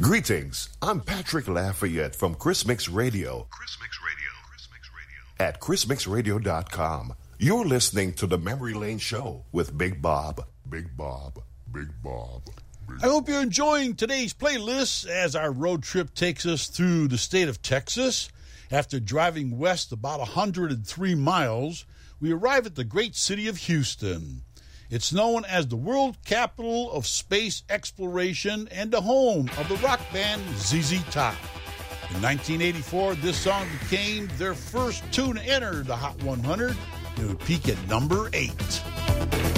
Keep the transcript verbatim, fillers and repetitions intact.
Greetings, I'm Patrick Lafayette from Chris Mix Radio. Chris Mix Radio. Chris Mix Radio. At chris mix radio dot com. You're listening to the Memory Lane Show with Big Bob. Big Bob. Big Bob. Big I hope you're enjoying today's playlist as our road trip takes us through the state of Texas. After driving west about one hundred three miles, we arrive at the great city of Houston. It's known as the world capital of space exploration and the home of the rock band Z Z Top. In nineteen eighty-four, this song became their first tune to enter the Hot one hundred. It would peak at number eight.